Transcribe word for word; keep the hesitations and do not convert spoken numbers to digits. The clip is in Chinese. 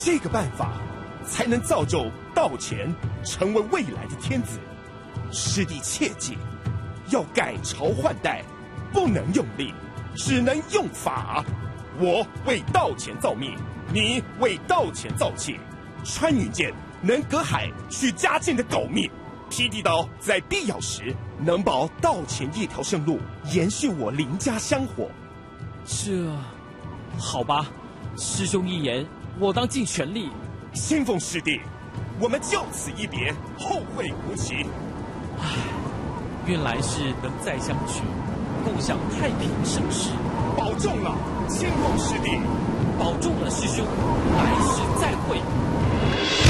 这个办法才能造就道乾成为未来的天子。师弟切记，要改朝换代，不能用力，只能用法。我为道乾造命，你为道乾造气。穿云箭能隔海取嘉靖的狗命，霹雳刀在必要时能保道乾一条生路，延续我林家香火。 这，好吧，师兄一言，我当尽全力。 清风师弟，我们就此一别，后会无期。 唉，愿来世能再相聚，共享太平盛世。 保重了，清风师弟。 保重了，师兄，来世再会。